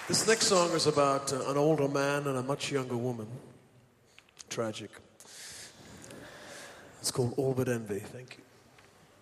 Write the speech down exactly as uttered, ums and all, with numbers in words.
This next song is about uh, an older man and a much younger woman. Tragic. It's called All But Envy. Thank you.